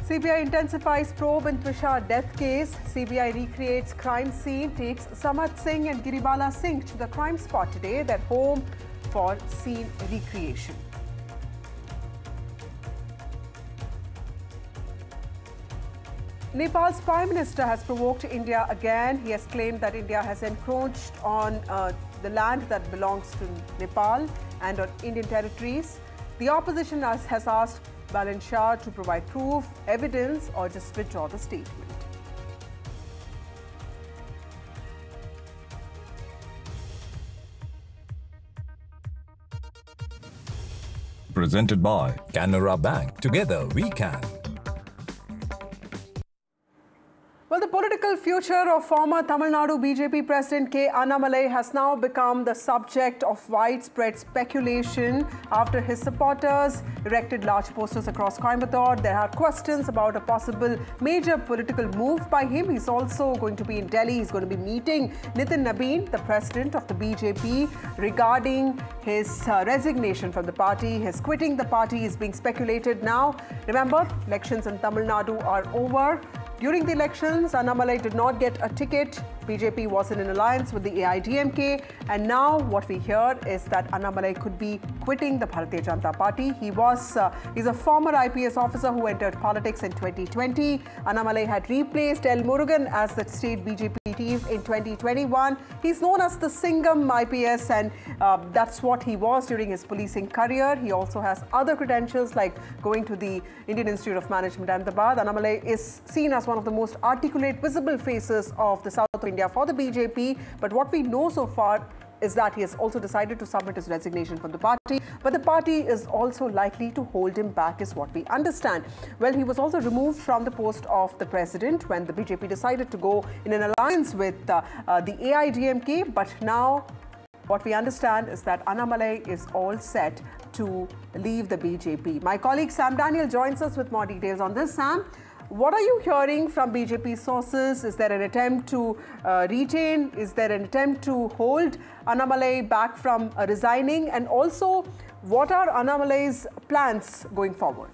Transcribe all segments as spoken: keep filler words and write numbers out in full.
C B I intensifies probe in Trisha death case. C B I recreates crime scene, takes Samat Singh and Giribala Singh to the crime spot today, their home for scene recreation. Nepal's Prime Minister has provoked India again. He has claimed that India has encroached on uh, the land that belongs to Nepal and on Indian territories. The opposition has, has asked Balin Shah to provide proof, evidence, or just withdraw the statement. Presented by Canara Bank. Together we can. Well, the political future of former Tamil Nadu B J P President K. Annamalai has now become the subject of widespread speculation after his supporters erected large posters across Coimbatore. There are questions about a possible major political move by him. He's also going to be in Delhi. He's going to be meeting Nitin Nabin, the president of the B J P, regarding his uh, resignation from the party. His quitting the party is being speculated now. Remember, elections in Tamil Nadu are over. During the elections, Annamalai did not get a ticket. B J P was in an alliance with the A I D M K, and now what we hear is that Annamalai could be quitting the Bharatiya Janata Party. He was, uh, he's a former I P S officer who entered politics in twenty twenty. Annamalai had replaced L. Murugan as the state B J P chief in twenty twenty-one. He's known as the Singham I P S, and uh, that's what he was during his policing career. He also has other credentials like going to the Indian Institute of Management, Ahmedabad. Annamalai is seen as one of the most articulate, visible faces of the South of India for the B J P. But what we know so far is that he has also decided to submit his resignation from the party. But the party is also likely to hold him back, is what we understand. Well, he was also removed from the post of the president when the B J P decided to go in an alliance with uh, uh, the A I D M K. But now what we understand is that Annamalai is all set to leave the B J P. My colleague Sam Daniel joins us with more details on this. Sam, what are you hearing from B J P sources? Is there an attempt to uh, retain? Is there an attempt to hold Annamalai back from uh, resigning? And also, what are Annamalai's plans going forward?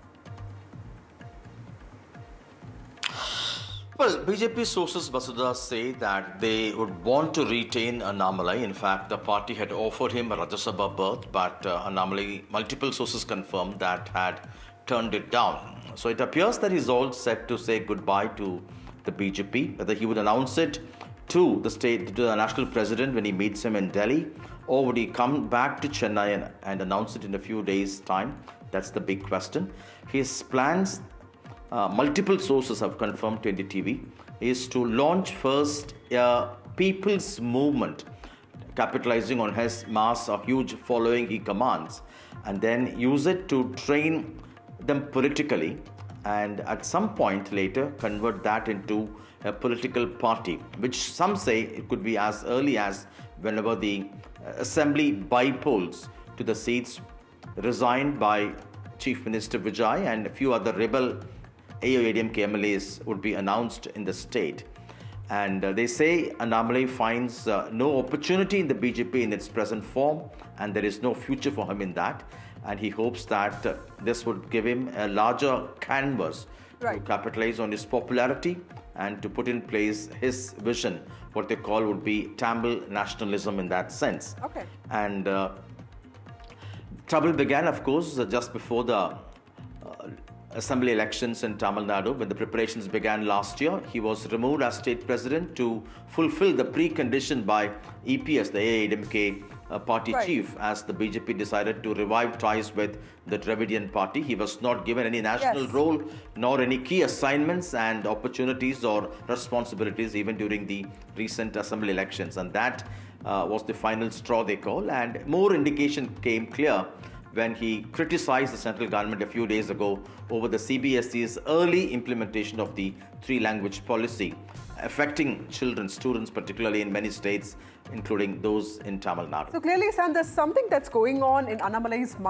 Well, B J P sources, Basudha, say that they would want to retain Annamalai. In fact, the party had offered him a Rajya Sabha berth, but uh, Annamalai, multiple sources confirmed that had turned it down. So it appears that he's all set to say goodbye to the B J P, whether he would announce it to the state, to the national president when he meets him in Delhi, or would he come back to Chennai and, and announce it in a few days' time? That's the big question. His plans, uh, multiple sources have confirmed to N D T V, is to launch first a people's movement, capitalizing on his mass, a huge following he commands, and then use it to train them politically, and at some point later convert that into a political party, which some say it could be as early as whenever the assembly by-polls to the seats resigned by Chief Minister Vijay and a few other rebel A I D M K M L As would be announced in the state. And uh, they say Annamalai finds uh, no opportunity in the B J P in its present form, and there is no future for him in that. And he hopes that uh, this would give him a larger canvas right. to capitalize on his popularity and to put in place his vision, what they call would be Tamil nationalism in that sense. Okay. And uh, trouble began, of course, uh, just before the uh, assembly elections in Tamil Nadu. When the preparations began last year, he was removed as state president to fulfill the precondition by E P S, the A I D M K uh, party right. chief, as the B J P decided to revive ties with the Dravidian party. He was not given any national yes. role nor any key assignments and opportunities or responsibilities even during the recent assembly elections, and that uh, was the final straw, they call. And more indication came clear when he criticized the central government a few days ago over the C B S E's early implementation of the three-language policy, affecting children, students, particularly in many states, including those in Tamil Nadu. So clearly, Sam, there's something that's going on in Annamalai's mind.